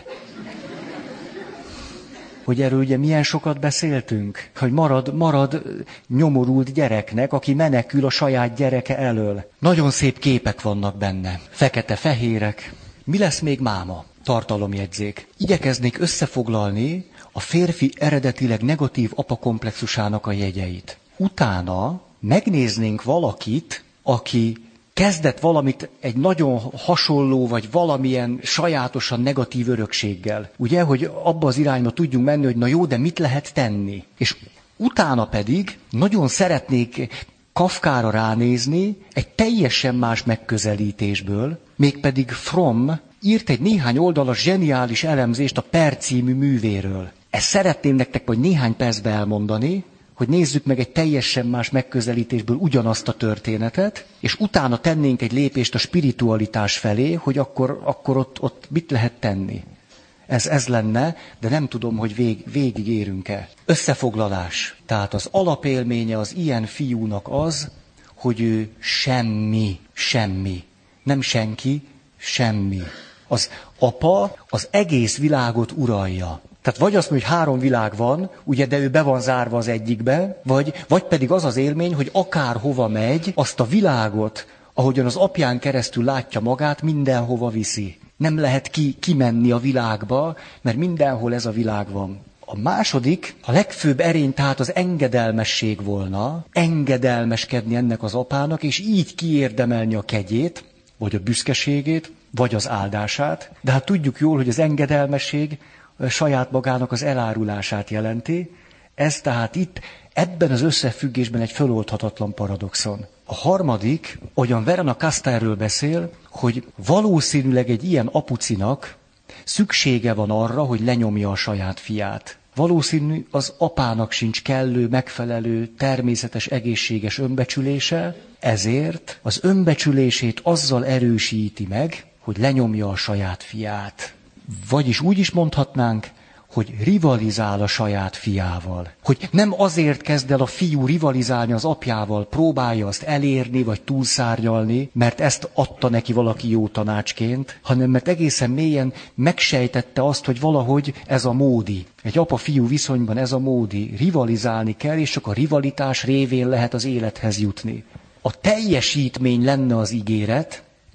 Hogy erről ugye milyen sokat beszéltünk, hogy marad, marad nyomorult gyereknek, aki menekül a saját gyereke elől. Nagyon szép képek vannak benne, fekete-fehérek. Mi lesz még máma? Tartalomjegyzék. Igyekeznék összefoglalni a férfi eredetileg negatív apakomplexusának a jegyeit. Utána megnéznénk valakit, aki kezdett valamit egy nagyon hasonló, vagy valamilyen sajátosan negatív örökséggel. Ugye, hogy abba az irányba tudjunk menni, hogy na jó, de mit lehet tenni? És utána pedig nagyon szeretnék Kafkára ránézni egy teljesen más megközelítésből, mégpedig Fromm írt egy néhány oldalas zseniális elemzést a Per című művéről. Ezt szeretném nektek majd néhány percben elmondani, hogy nézzük meg egy teljesen más megközelítésből ugyanazt a történetet, és utána tennénk egy lépést a spiritualitás felé, hogy akkor, akkor ott, ott mit lehet tenni. Ez, ez lenne, de nem tudom, hogy vég, végig érünk-e. Összefoglalás. Tehát az alapélménye az ilyen fiúnak az, hogy ő semmi, semmi. Nem senki, semmi. Az apa az egész világot uralja. Tehát vagy azt mondja, hogy három világ van, ugye, de ő be van zárva az egyikbe, vagy, vagy pedig az az élmény, hogy akárhova megy, azt a világot, ahogyan az apján keresztül látja magát, mindenhova viszi. Nem lehet ki, kimenni a világba, mert mindenhol ez a világ van. A második, a legfőbb erény tehát az engedelmesség volna, engedelmeskedni ennek az apának, és így kiérdemelni a kegyét, vagy a büszkeségét, vagy az áldását. De hát tudjuk jól, hogy az engedelmesség saját magának az elárulását jelenti. Ez tehát itt, ebben az összefüggésben egy föloldhatatlan paradoxon. A harmadik, ahogyan Verena Kasta erről beszél, hogy valószínűleg egy ilyen apucinak szüksége van arra, hogy lenyomja a saját fiát. Valószínű az apának sincs kellő, megfelelő, természetes, egészséges önbecsülése, ezért az önbecsülését azzal erősíti meg, hogy lenyomja a saját fiát. Vagyis úgy is mondhatnánk, hogy rivalizál a saját fiával. Hogy nem azért kezd el a fiú rivalizálni az apjával, próbálja azt elérni, vagy túlszárnyalni, mert ezt adta neki valaki jó tanácsként, hanem mert egészen mélyen megsejtette azt, hogy valahogy ez a módi. Egy apa-fiú viszonyban ez a módi. Rivalizálni kell, és csak a rivalitás révén lehet az élethez jutni. A teljesítmény lenne az ígéret,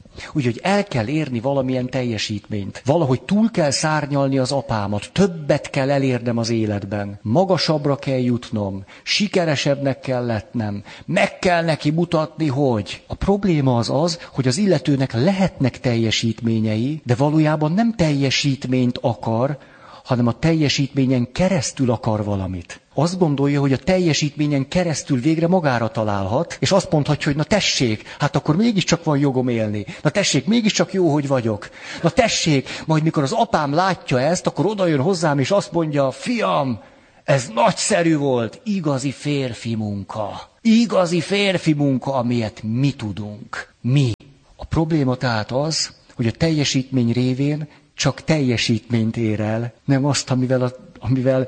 Úgyhogy el kell érni valamilyen teljesítményt. Valahogy túl kell szárnyalni az apámat, többet kell elérnem az életben. Magasabbra kell jutnom, sikeresebbnek kell letnem, meg kell neki mutatni, hogy. A probléma az az, hogy az illetőnek lehetnek teljesítményei, de valójában nem teljesítményt akar, hanem a teljesítményen keresztül akar valamit. Azt gondolja, hogy a teljesítményen keresztül végre magára találhat, és azt mondhatja, hogy na tessék, hát akkor mégiscsak van jogom élni. Na tessék, mégiscsak jó, hogy vagyok. Na tessék, majd mikor az apám látja ezt, akkor odajön hozzám, és azt mondja, fiam, ez nagyszerű volt, igazi férfi munka. Igazi férfi munka, amilyet mi tudunk. Mi. A probléma tehát az, hogy a teljesítmény révén csak teljesítményt ér el, nem azt, amivel, a, amivel,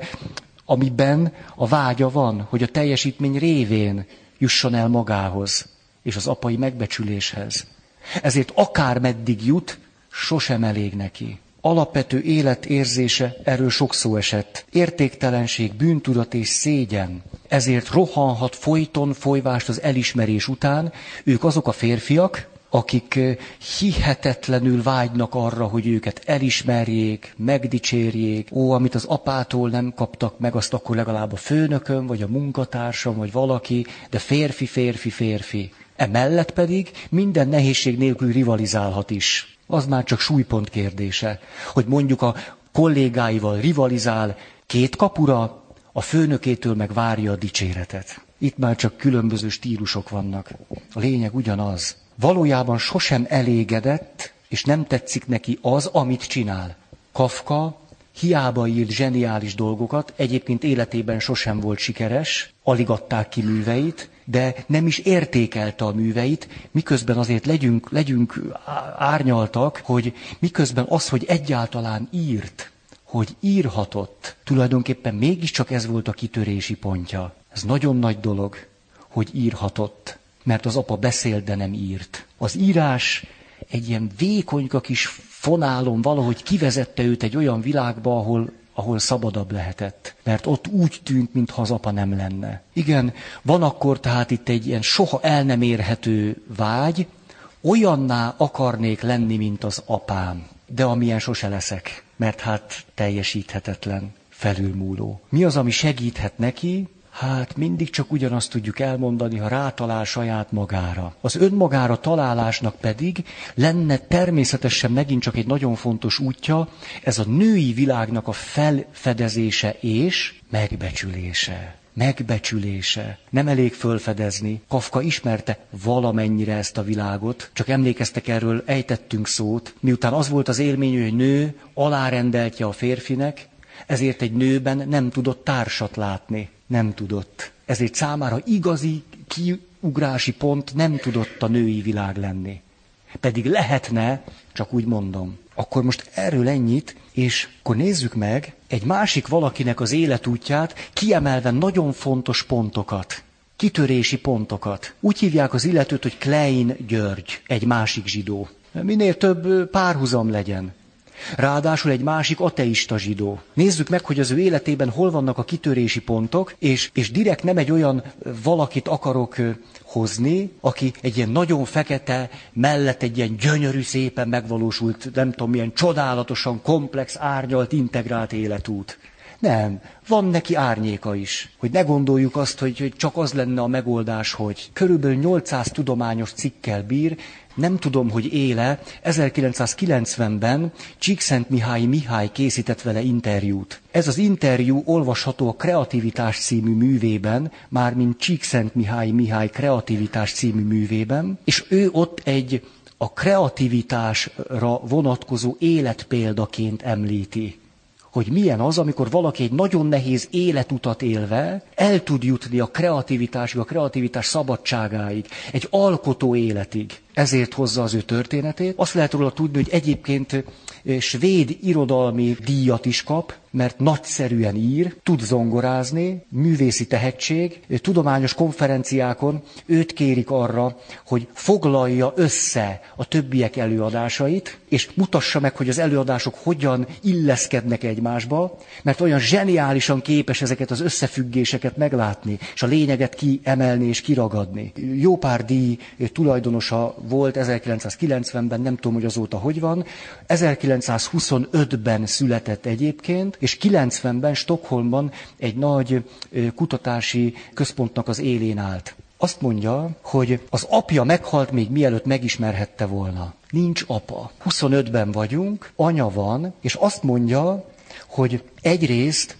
amiben a vágya van, hogy a teljesítmény révén jusson el magához, és az apai megbecsüléshez. Ezért akármeddig jut, sosem elég neki. Alapvető életérzése, erről sok szó esett. Értéktelenség, bűntudat és szégyen. Ezért rohanhat folyton folyvást az elismerés után. Ők azok a férfiak, akik hihetetlenül vágynak arra, hogy őket elismerjék, megdicsérjék. Ó, amit az apától nem kaptak meg, azt akkor legalább a főnököm, vagy a munkatársam, vagy valaki, de férfi, férfi, férfi. Emellett pedig minden nehézség nélkül rivalizálhat is. Az már csak súlypont kérdése, hogy mondjuk a kollégáival rivalizál két kapura, a főnökétől meg várja a dicséretet. Itt már csak különböző stílusok vannak. A lényeg ugyanaz. Valójában sosem elégedett, és nem tetszik neki az, amit csinál. Kafka hiába írt zseniális dolgokat, egyébként életében sosem volt sikeres, alig adták ki műveit, de nem is értékelte a műveit, miközben azért legyünk, legyünk árnyaltak, hogy miközben az, hogy egyáltalán írt, hogy írhatott, tulajdonképpen mégiscsak ez volt a kitörési pontja. Ez nagyon nagy dolog, hogy írhatott, mert az apa beszélt, de nem írt. Az írás egy ilyen vékonyka kis fonálon valahogy kivezette őt egy olyan világba, ahol, ahol szabadabb lehetett. Mert ott úgy tűnt, mintha az apa nem lenne. Igen, van akkor tehát itt egy ilyen soha el nem érhető vágy, olyanná akarnék lenni, mint az apám. De amilyen sose leszek, mert hát teljesíthetetlen, felülmúló. Mi az, ami segíthet neki? Hát mindig csak ugyanazt tudjuk elmondani, ha rátalál saját magára. Az önmagára találásnak pedig lenne természetesen megint csak egy nagyon fontos útja, ez a női világnak a felfedezése és megbecsülése. Megbecsülése. Nem elég fölfedezni. Kafka ismerte valamennyire ezt a világot, csak emlékeztek, erről ejtettünk szót, miután az volt az élmény, hogy nő alárendeltje a férfinek, ezért egy nőben nem tudott társat látni. Nem tudott. Ezért számára igazi kiugrási pont nem tudott a női világ lenni. Pedig lehetne, csak úgy mondom. Akkor most erről ennyit, és akkor nézzük meg egy másik valakinek az életútját, kiemelve nagyon fontos pontokat, kitörési pontokat. Úgy hívják az illetőt, hogy Klein György, egy másik zsidó. Minél több párhuzam legyen. Ráadásul egy másik ateista zsidó. Nézzük meg, hogy az ő életében hol vannak a kitörési pontok, és, és direkt nem egy olyan valakit akarok hozni, aki egy ilyen nagyon fekete, mellett egy ilyen gyönyörű, szépen megvalósult, nem tudom, milyen csodálatosan komplex, árnyalt, integrált életút. Nem, van neki árnyéka is. Hogy ne gondoljuk azt, hogy, hogy csak az lenne a megoldás, hogy körülbelül nyolcszáz tudományos cikkel bír, nem tudom, hogy éle, ezerkilencszázkilencvenben Csíkszentmihályi Mihály készített vele interjút. Ez az interjú olvasható a Kreativitás című művében, mármint Csíkszentmihályi Mihály Kreativitás című művében, és ő ott egy a kreativitásra vonatkozó életpéldaként említi, hogy milyen az, amikor valaki egy nagyon nehéz életutat élve el tud jutni a kreativitásig, a kreativitás szabadságáig, egy alkotó életig. Ezért hozza az ő történetét. Azt lehet róla tudni, hogy egyébként svéd irodalmi díjat is kap, mert nagyszerűen ír, tud zongorázni, művészi tehetség. Tudományos konferenciákon őt kérik arra, hogy foglalja össze a többiek előadásait, és mutassa meg, hogy az előadások hogyan illeszkednek egymásba, mert olyan zseniálisan képes ezeket az összefüggéseket meglátni, és a lényeget kiemelni és kiragadni. Jó pár díj tulajdonosa volt ezerkilencszázkilencvenben, nem tudom, hogy azóta hogy van. ezerkilencszázhuszonötben született egyébként, és kilencvenben Stockholmban egy nagy kutatási központnak az élén állt. Azt mondja, hogy az apja meghalt még mielőtt megismerhette volna. Nincs apa. huszonötben vagyunk, anya van, és azt mondja, hogy egyrészt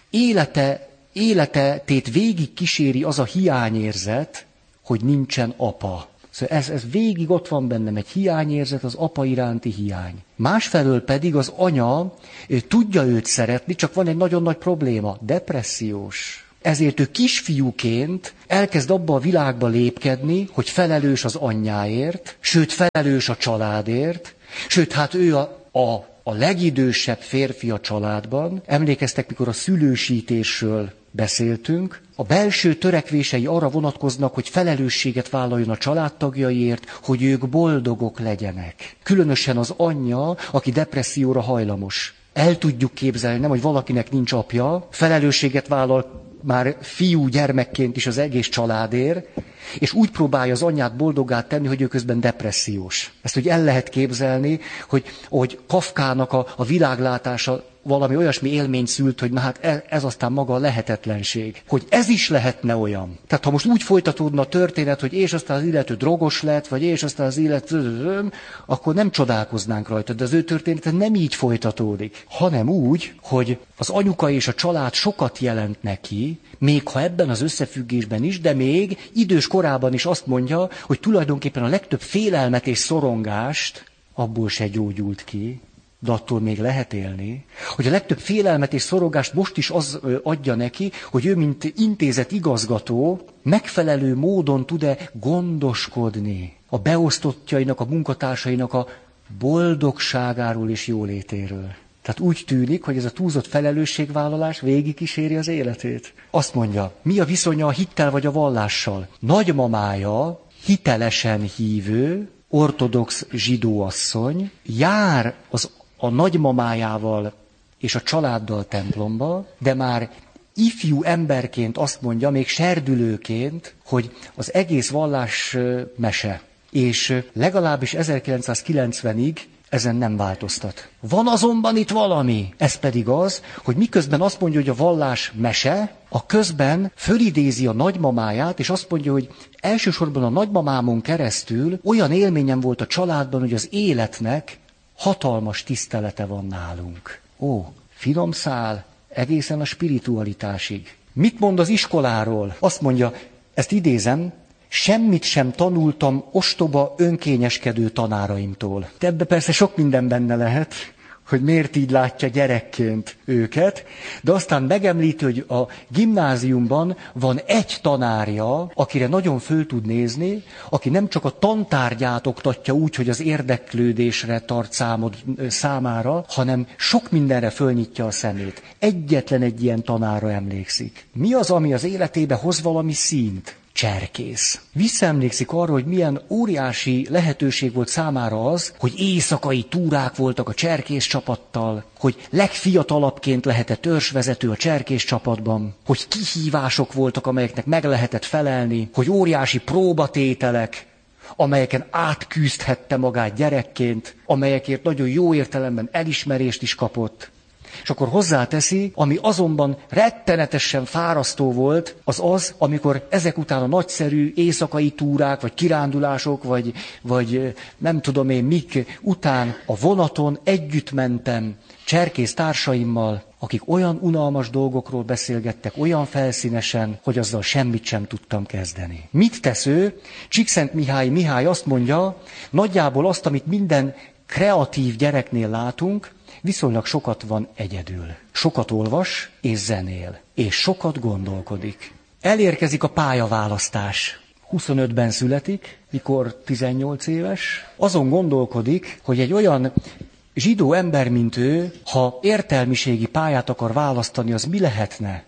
élete, életetét végig kíséri az a hiányérzet, hogy nincsen apa. Szóval ez, ez végig ott van bennem, egy hiányérzet, az apa iránti hiány. Másfelől pedig az anya tudja őt szeretni, csak van egy nagyon nagy probléma, depressziós. Ezért ő kisfiúként elkezd abba a világba lépkedni, hogy felelős az anyjáért, sőt felelős a családért, sőt hát ő a, a, a legidősebb férfi a családban. Emlékeztek, mikor a szülősítésről beszéltünk, a belső törekvései arra vonatkoznak, hogy felelősséget vállaljon a családtagjaiért, hogy ők boldogok legyenek. Különösen az anyja, aki depresszióra hajlamos. El tudjuk képzelni, nem, hogy valakinek nincs apja, felelősséget vállal már fiú gyermekként is az egész családért, és úgy próbálja az anyját boldoggá tenni, hogy ő közben depressziós. Ezt úgy el lehet képzelni, hogy, hogy Kafkának a, a világlátása valami olyasmi élményt szült, hogy na hát ez, ez aztán maga a lehetetlenség. Hogy ez is lehetne olyan. Tehát ha most úgy folytatódna a történet, hogy és aztán az illető drogos lett, vagy és aztán az illető, akkor nem csodálkoznánk rajta. De az ő története nem így folytatódik, hanem úgy, hogy az anyuka és a család sokat jelent neki, még ha ebben az összefüggésben is, de még idős korában is azt mondja, hogy tulajdonképpen a legtöbb félelmet és szorongást abból se gyógyult ki, de attól még lehet élni, hogy a legtöbb félelmet és szorongást most is az adja neki, hogy ő, mint intézet igazgató, megfelelő módon tud-e gondoskodni a beosztottjainak, a munkatársainak a boldogságáról és jólétéről. Tehát úgy tűnik, hogy ez a túlzott felelősségvállalás végigkíséri az életét. Azt mondja, mi a viszonya a hittel vagy a vallással? Nagymamája hitelesen hívő, ortodox zsidóasszony, jár az a nagymamájával és a családdal templomba, de már ifjú emberként azt mondja, még serdülőként, hogy az egész vallás mese. És legalábbis ezerkilencszázkilencvenig ezen nem változtat. Van azonban itt valami, ez pedig az, hogy miközben azt mondja, hogy a vallás mese, a közben fölidézi a nagymamáját, és azt mondja, hogy elsősorban a nagymamámon keresztül olyan élményem volt a családban, hogy az életnek hatalmas tisztelete van nálunk. Ó, finom szál, egészen a spiritualitásig. Mit mond az iskoláról? Azt mondja, ezt idézem, semmit sem tanultam ostoba, önkényeskedő tanáraimtól. Ebbe persze sok minden benne lehet, hogy miért így látja gyerekként őket, de aztán megemlíti, hogy a gimnáziumban van egy tanárja, akire nagyon föl tud nézni, aki nem csak a tantárgyát oktatja úgy, hogy az érdeklődésre tart számod számára, hanem sok mindenre fölnyitja a szemét. Egyetlen egy ilyen tanára emlékszik. Mi az, ami az életébe hoz valami színt? Cserkész. Visszaemlékszik arra, hogy milyen óriási lehetőség volt számára az, hogy éjszakai túrák voltak a cserkész csapattal, hogy legfiatalabbként lehetett törzsvezető a cserkész csapatban, hogy kihívások voltak, amelyeknek meg lehetett felelni, hogy óriási próbatételek, amelyeken átküzdhette magát gyerekként, amelyekért nagyon jó értelemben elismerést is kapott. És akkor hozzáteszi, ami azonban rettenetesen fárasztó volt, az az, amikor ezek után a nagyszerű éjszakai túrák, vagy kirándulások, vagy, vagy nem tudom én mik után a vonaton együtt mentem cserkész társaimmal, akik olyan unalmas dolgokról beszélgettek, olyan felszínesen, hogy azzal semmit sem tudtam kezdeni. Mit tesz ő? Csíkszentmihályi Mihály azt mondja, nagyjából azt, amit minden kreatív gyereknél látunk, viszonylag sokat van egyedül. Sokat olvas és zenél, és sokat gondolkodik. Elérkezik a pályaválasztás. huszonötben születik, mikor tizennyolc éves. Azon gondolkodik, hogy egy olyan zsidó ember, mint ő, ha értelmiségi pályát akar választani, az mi lehetne?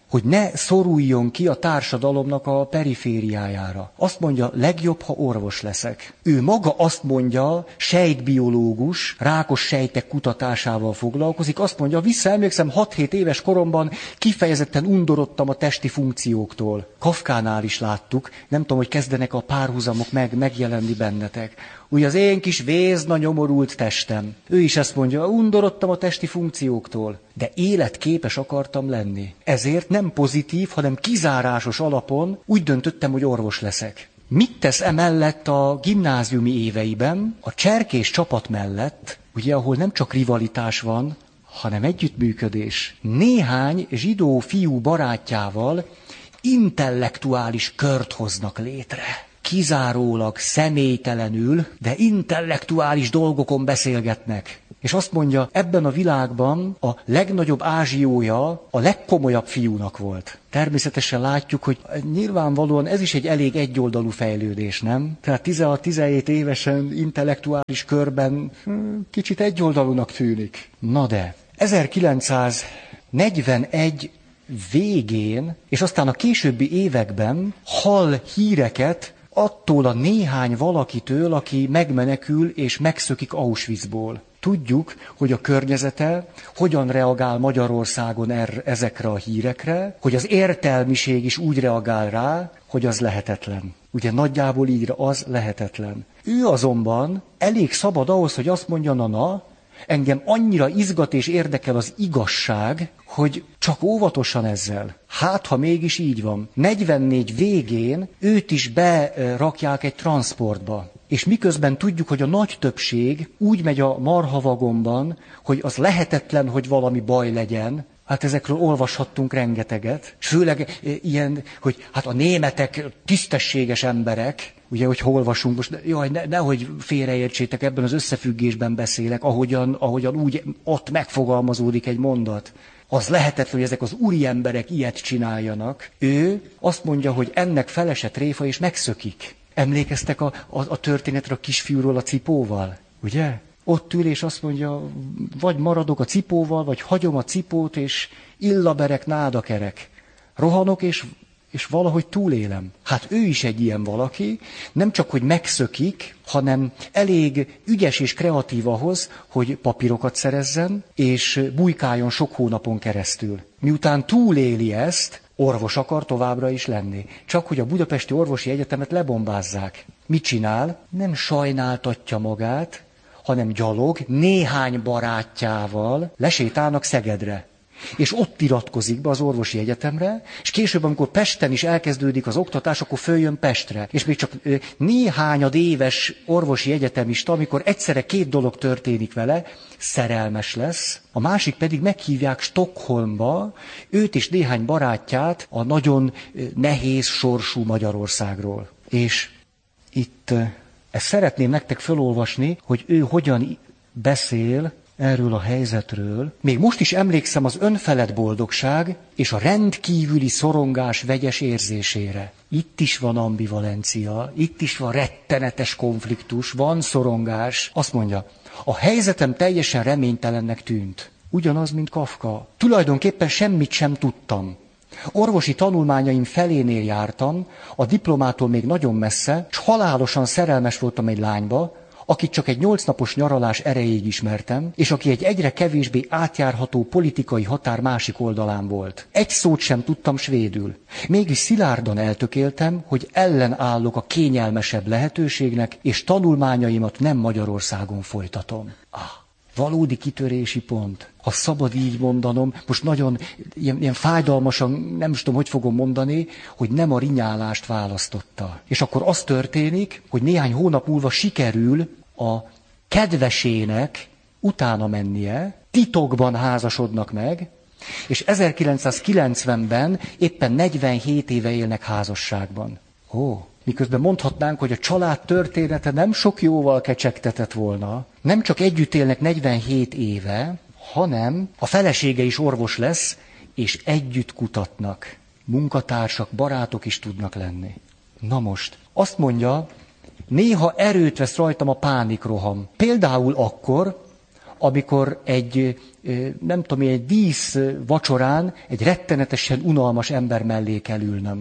hogy ne szoruljon ki a társadalomnak a perifériájára. Azt mondja, legjobb, ha orvos leszek. Ő maga azt mondja, sejtbiológus, rákos sejtek kutatásával foglalkozik, azt mondja, visszaemlékszem, hat-hét éves koromban kifejezetten undorodtam a testi funkcióktól. Kafkánál is láttuk, nem tudom, hogy kezdenek a párhuzamok meg, megjelenni bennetek. Ugye az én kis vézna nyomorult testem. Ő is ezt mondja, undorodtam a testi funkcióktól, de életképes akartam lenni. Ezért nem pozitív, hanem kizárásos alapon úgy döntöttem, hogy orvos leszek. Mit tesz emellett a gimnáziumi éveiben, a cserkés csapat mellett, ugye, ahol nem csak rivalitás van, hanem együttműködés. Néhány zsidó fiú barátjával intellektuális kört hoznak létre. Kizárólag, személytelenül, de intellektuális dolgokon beszélgetnek. És azt mondja, ebben a világban a legnagyobb ázsiója a legkomolyabb fiúnak volt. Természetesen látjuk, hogy nyilvánvalóan ez is egy elég egyoldalú fejlődés, nem? Tehát tizenhat-tizenhét évesen intellektuális körben kicsit egyoldalúnak tűnik. Na de, ezerkilencszáznegyvenegy végén, és aztán a későbbi években hall híreket attól a néhány valakitől, aki megmenekül és megszökik Auschwitzból. Tudjuk, hogy a környezete hogyan reagál Magyarországon er, ezekre a hírekre, hogy az értelmiség is úgy reagál rá, hogy az lehetetlen. Ugye nagyjából így az lehetetlen. Ő azonban elég szabad ahhoz, hogy azt mondja, na-na, engem annyira izgat és érdekel az igazság, hogy csak óvatosan ezzel. Hát, ha mégis így van. negyvennégy végén őt is berakják egy transportba. És miközben tudjuk, hogy a nagy többség úgy megy a marhavagomban, hogy az lehetetlen, hogy valami baj legyen, hát ezekről olvashattunk rengeteget. Főleg ilyen, hogy hát a németek tisztességes emberek, ugye, hogy olvasunk, most jaj, ne, nehogy félreértsétek, ebben az összefüggésben beszélek, ahogyan, ahogyan úgy ott megfogalmazódik egy mondat. Az lehetetlen, hogy ezek az úri emberek ilyet csináljanak. Ő azt mondja, hogy ennek felesett réfa, és megszökik. Emlékeztek a, a, a történetre a kisfiúról a cipóval? Ugye? Ott ül, és azt mondja, vagy maradok a cipóval, vagy hagyom a cipót, és illaberek, nádakerek. Rohanok, és, és valahogy túlélem. Hát ő is egy ilyen valaki, nem csak, hogy megszökik, hanem elég ügyes és kreatív ahhoz, hogy papírokat szerezzen, és bujkáljon sok hónapon keresztül. Miután túléli ezt, orvos akar továbbra is lenni. Csak hogy a Budapesti Orvosi Egyetemet lebombázzák. Mit csinál? Nem sajnáltatja magát, hanem gyalog néhány barátjával lesétálnak Szegedre. És ott iratkozik be az orvosi egyetemre, és később, amikor Pesten is elkezdődik az oktatás, akkor följön Pestre. És még csak néhányad éves orvosi egyetemista, amikor egyszerre két dolog történik vele, szerelmes lesz, a másik pedig meghívják Stockholmba őt és néhány barátját a nagyon nehéz sorsú Magyarországról. És itt ezt szeretném nektek felolvasni, hogy ő hogyan beszél erről a helyzetről. Még most is emlékszem az önfelett boldogság és a rendkívüli szorongás vegyes érzésére. Itt is van ambivalencia, itt is van rettenetes konfliktus, van szorongás. Azt mondja, a helyzetem teljesen reménytelennek tűnt. Ugyanaz, mint Kafka. Tulajdonképpen semmit sem tudtam. Orvosi tanulmányaim felénél jártam, a diplomától még nagyon messze, s halálosan szerelmes voltam egy lányba, akit csak egy nyolc napos nyaralás erejéig ismertem, és aki egy egyre kevésbé átjárható politikai határ másik oldalán volt. Egy szót sem tudtam svédül. Mégis szilárdan eltökéltem, hogy ellenállok a kényelmesebb lehetőségnek, és tanulmányaimat nem Magyarországon folytatom. Ah, valódi kitörési pont. Ha szabad így mondanom, most nagyon ilyen, ilyen fájdalmasan, nem is tudom, hogy fogom mondani, hogy nem a rinyálást választotta. És akkor az történik, hogy néhány hónap múlva sikerül a kedvesének utána mennie, titokban házasodnak meg, és ezerkilencszázkilencvenben éppen negyvenhét éve élnek házasságban. Ó, miközben mondhatnánk, hogy a család története nem sok jóval kecsegtetett volna, nem csak együtt élnek negyvenhét éve, hanem a felesége is orvos lesz, és együtt kutatnak. Munkatársak, barátok is tudnak lenni. Na most, azt mondja, néha erőt vesz rajtam a pánikroham. Például akkor, amikor egy, nem tudom, egy dísz vacsorán egy rettenetesen unalmas ember mellé kell ülnöm.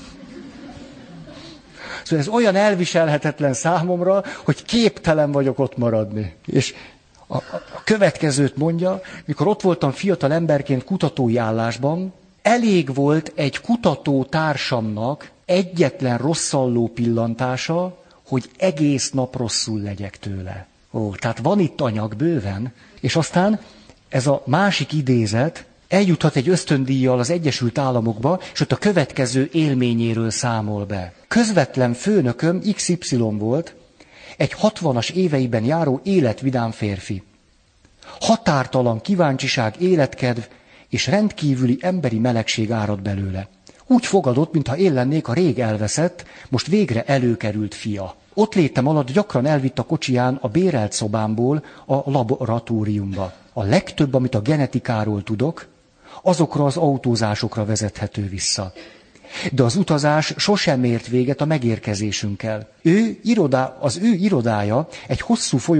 Szóval ez olyan elviselhetetlen számomra, hogy képtelen vagyok ott maradni. És a, a következőt mondja, mikor ott voltam fiatal emberként kutatói állásban, elég volt egy kutató társamnak egyetlen rosszalló pillantása, hogy egész nap rosszul legyek tőle. Ó, tehát van itt anyag bőven, és aztán ez a másik idézet eljuthat egy ösztöndíjjal az Egyesült Államokba, és ott a következő élményéről számol be. Közvetlen főnököm iksz ipszilon volt, egy hatvanas éveiben járó életvidám férfi. Határtalan kíváncsiság, életkedv és rendkívüli emberi melegség árad belőle. Úgy fogadott, mintha én lennék a rég elveszett, most végre előkerült fia. Ott létem alatt gyakran elvitt a kocsiján a bérelt szobámból a laboratóriumba. A legtöbb, amit a genetikáról tudok, azokra az autózásokra vezethető vissza. De az utazás sosem ért véget a megérkezésünkkel. Ő irodá, az ő irodája egy hosszú folyó